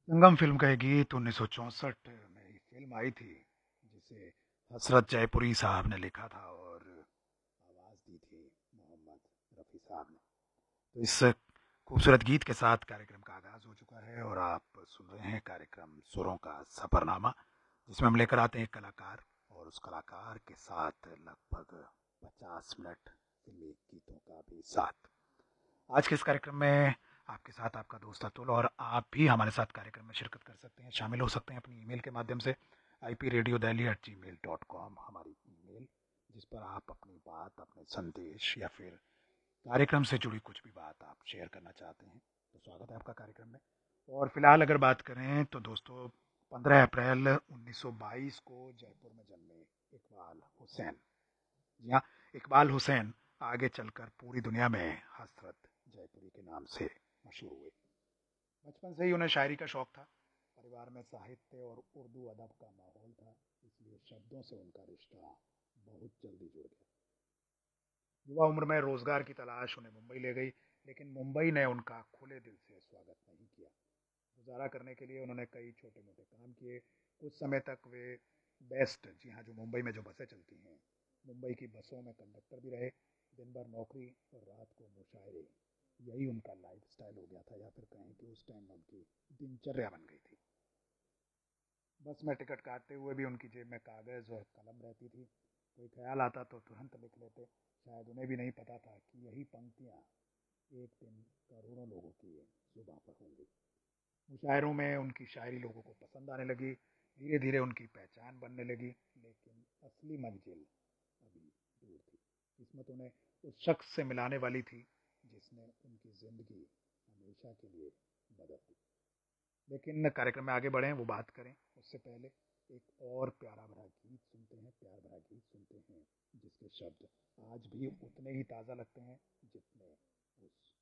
संगम film का एक गीत 1964 में एक फिल्म आई थी जिसे हसरत जयपुरी साहब ने लिखा था और आवाज़ दी थी मोहम्मद रफ़ी साहब ने। तो इस खूबसूरत गीत के साथ कार्यक्रम का आगाज़ हो चुका है और आप सुन रहे हैं कार्यक्रम सुरों का सफ़रनामा, जिसमें हम लेकर आते हैं एक कलाकार और उस कलाकार के साथ लगभग 50 मिनट फिल्मी गीतों का भी साथ। आज के इस कार्यक्रम में आपके साथ आपका दोस्त अतुल, और आप भी हमारे साथ कार्यक्रम में शिरकत कर सकते हैं, शामिल हो सकते हैं अपनी ईमेल के माध्यम से ipradiodelhi@gmail.com हमारी ईमेल, जिस पर आप अपनी बात, अपने संदेश या फिर कार्यक्रम से जुड़ी कुछ भी बात आप शेयर करना चाहते हैं तो स्वागत है आपका कार्यक्रम में। और फिलहाल अगर बात करें तो दोस्तों, 15 अप्रैल 1922 को जयपुर में जन्मे इकबाल हुसैन। जी हाँ, इकबाल हुसैन आगे चलकर पूरी दुनिया में हसरत जयपुरी के नाम से मशहूर हुए। बचपन से ही उन्हें शायरी का शौक था। परिवार में साहित्य और उर्दू अदब का माहौल था, इसलिए शब्दों से उनका रिश्ता बहुत जल्दी जुड़ गया। युवा उम्र में रोजगार की तलाश उन्हें मुंबई ले गई, लेकिन मुंबई ने उनका खुले दिल से स्वागत नहीं किया। गुजारा करने के लिए उन्होंने कई छोटे मोटे काम किए। कुछ समय तक वे बेस्ट, जी हाँ, जो मुंबई में जो बसें चलती हैं, मुंबई की बसों में कंडक्टर भी रहे। दिन भर नौकरी और रात को मुशायरे, यही उनका लाइफ स्टाइल हो गया था, या फिर कहें कि उस टाइम उनकी दिनचर्या बन गई थी। बस में टिकट काटते हुए भी उनकी जेब में कागज़ और कलम रहती थी। कोई ख्याल आता तो तुरंत लिख लेते। शायद उन्हें भी नहीं पता था कि यही पंक्तियाँ एक दिन करोड़ों लोगों की जुबां पर होंगी। मुशायरों में उनकी शायरी लोगों को पसंद आने लगी। धीरे धीरे उनकी पहचान बनने लगी, लेकिन असली मंजिल अभी दूर थी। किस्मत उन्हें उस शख्स से मिलाने वाली थी जिसने उनकी जिंदगी हमेशा के लिए बदल दी। लेकिन कार्यक्रम में आगे बढ़ें, वो बात करें उससे पहले एक और प्यार भरा गीत सुनते हैं जिसके शब्द आज भी उतने ही ताज़ा लगते हैं जितने उस